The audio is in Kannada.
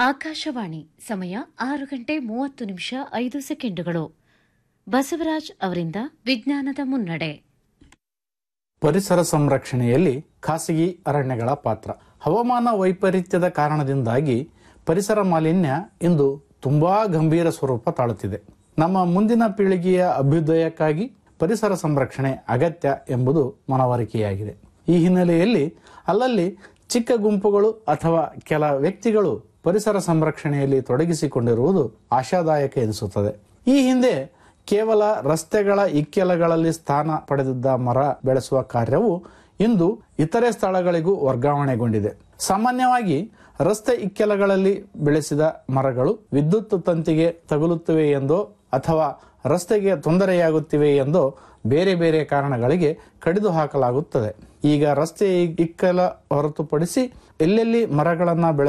ಆಕಾಶವಾಣಿ ಸಮಯ 6:30 ಬಸವರಾಜ್ ಅವರಿಂದ ವಿಜ್ಞಾನದ ಮುನ್ನಡೆ. ಪರಿಸರ ಸಂರಕ್ಷಣೆಯಲ್ಲಿ ಖಾಸಗಿ ಅರಣ್ಯಗಳ ಪಾತ್ರ. ಹವಾಮಾನ ವೈಪರೀತ್ಯದ ಕಾರಣದಿಂದಾಗಿ ಪರಿಸರ ಮಾಲಿನ್ಯ ಇಂದು ತುಂಬಾ ಗಂಭೀರ ಸ್ವರೂಪ ತಾಳುತ್ತಿದೆ. ನಮ್ಮ ಮುಂದಿನ ಪೀಳಿಗೆಯ ಅಭ್ಯುದಯಕ್ಕಾಗಿ ಪರಿಸರ ಸಂರಕ್ಷಣೆ ಅಗತ್ಯ ಎಂಬುದು ಮನವರಿಕೆಯಾಗಿದೆ. ಈ ಹಿನ್ನೆಲೆಯಲ್ಲಿ ಅಲ್ಲಲ್ಲಿ ಚಿಕ್ಕ ಗುಂಪುಗಳು ಅಥವಾ ಕೆಲ ವ್ಯಕ್ತಿಗಳು ಪರಿಸರ ಸಂರಕ್ಷಣೆಯಲ್ಲಿ ತೊಡಗಿಸಿಕೊಂಡಿರುವುದು ಆಶಾದಾಯಕ ಎನಿಸುತ್ತದೆ. ಈ ಹಿಂದೆ ಕೇವಲ ರಸ್ತೆಗಳ ಇಕ್ಕೆಲಗಳಲ್ಲಿ ಸ್ಥಾನ ಪಡೆದಿದ್ದ ಮರ ಬೆಳೆಸುವ ಕಾರ್ಯವು ಇಂದು ಇತರೆ ಸ್ಥಳಗಳಿಗೂ ವರ್ಗಾವಣೆಗೊಂಡಿದೆ. ಸಾಮಾನ್ಯವಾಗಿ ರಸ್ತೆ ಇಕ್ಕೆಲಗಳಲ್ಲಿ ಬೆಳೆಸಿದ ಮರಗಳು ವಿದ್ಯುತ್ ತಂತಿಗೆ ತಗುಲುತ್ತವೆ ಎಂದೋ ಅಥವಾ ರಸ್ತೆಗೆ ತೊಂದರೆಯಾಗುತ್ತಿವೆ ಎಂದೋ ಬೇರೆ ಬೇರೆ ಕಾರಣಗಳಿಗೆ ಕಡಿದು ಹಾಕಲಾಗುತ್ತದೆ. ಈಗ ರಸ್ತೆ ಇಕ್ಕೆಲ ಹೊರತುಪಡಿಸಿ ಎಲ್ಲೆಲ್ಲಿ ಮರಗಳನ್ನು